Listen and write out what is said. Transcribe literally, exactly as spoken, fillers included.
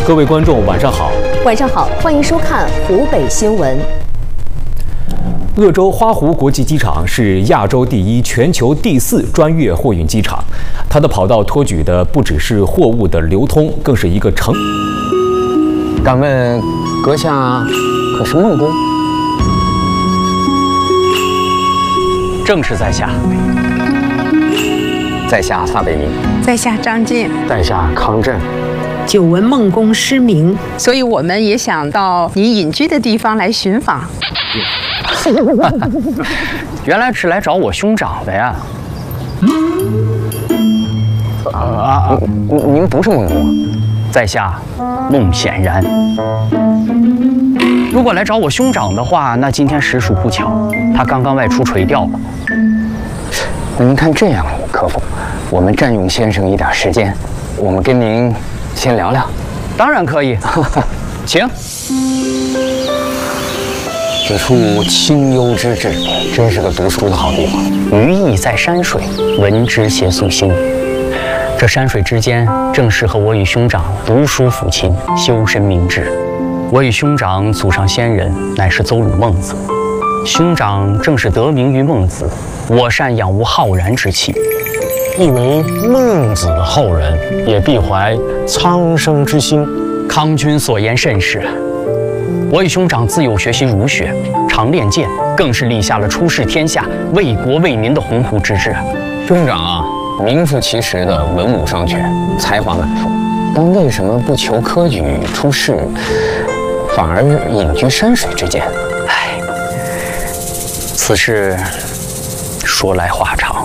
各位观众，晚上好。 晚上好，欢迎收看湖北新闻。鄂州花湖国际机场是亚洲第一、全球第四专业货运机场，它的跑道托举的不只是货物的流通，更是一个城。 敢问阁下可是孟公？ 正是在下。 在下撒贝宁。 在下张晋。 在下康震。 久闻孟公失明， 所以我们也想到你隐居的地方来寻访。 原来是来找我兄长的呀！ 啊啊！您不是孟公， 在下孟显然。如果来找我兄长的话，那今天实属不巧，他刚刚外出垂钓了。 您看这样可否？我们占用先生一点时间，我们跟您先聊聊。 当然可以，请。 此处清幽之至，真是个读书的好地方。 寓意在山水，闻之携素心。这山水之间，正适合我与兄长读书抚琴，修身明志。我与兄长祖上先人乃是邹鲁孟子，兄长正是得名于孟子。我善养无浩然之气， 亦为孟子的后人，也必怀苍生之心。 康君所言甚是。我与兄长自幼学习儒学，常练剑，更是立下了出仕天下、为国为民的鸿鹄之志。 兄长啊，名副其实的文武双全，才华满腹。但为什么不求科举出仕，反而隐居山水之间？ 唉，此事说来话长。